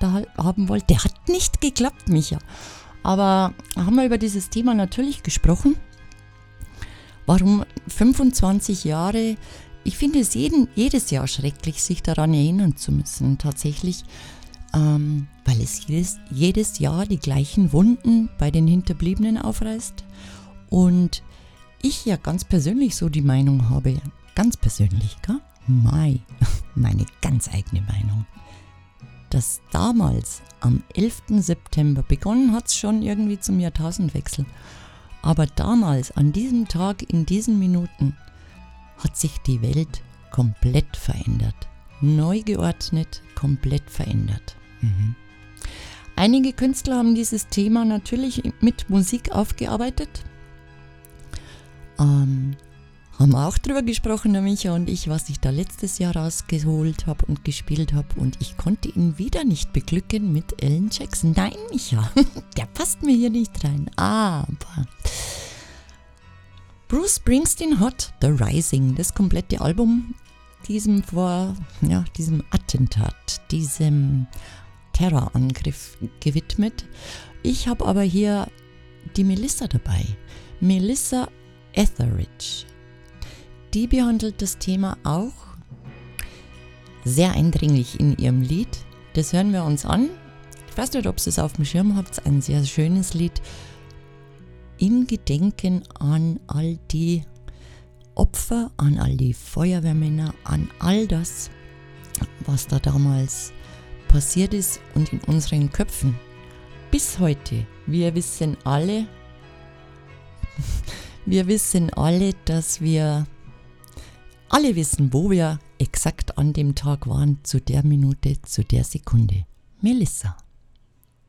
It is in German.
da haben wollte. Der hat nicht geklappt, Micha. Aber haben wir über dieses Thema natürlich gesprochen. Warum 25 Jahre? Ich finde es jedes Jahr schrecklich, sich daran erinnern zu müssen. Tatsächlich, weil es jedes Jahr die gleichen Wunden bei den Hinterbliebenen aufreißt. Und ich ja ganz persönlich so die Meinung habe, ganz persönlich, gell? Meine ganz eigene Meinung, dass damals am 11. September, begonnen hat es schon irgendwie zum Jahrtausendwechsel, aber damals, an diesem Tag, in diesen Minuten, hat sich die Welt komplett verändert. Neu geordnet, komplett verändert. Einige Künstler haben dieses Thema natürlich mit Musik aufgearbeitet. Haben auch drüber gesprochen, der Micha und ich, was ich da letztes Jahr rausgeholt habe und gespielt habe. Und ich konnte ihn wieder nicht beglücken mit Alan Jackson. Nein, Micha, der passt mir hier nicht rein. Aber Bruce Springsteen hat The Rising, das komplette Album, diesem Attentat, diesem Terrorangriff gewidmet. Ich habe aber hier die Melissa dabei. Melissa Etheridge. Die behandelt das Thema auch sehr eindringlich in ihrem Lied. Das hören wir uns an. Ich weiß nicht, ob ihr es auf dem Schirm habt. Ein sehr schönes Lied im Gedenken an all die Opfer, an all die Feuerwehrmänner, an all das, was da damals passiert ist und in unseren Köpfen. Bis heute. Wir wissen alle, dass wir alle wissen, wo wir exakt an dem Tag waren, zu der Minute, zu der Sekunde. Melissa.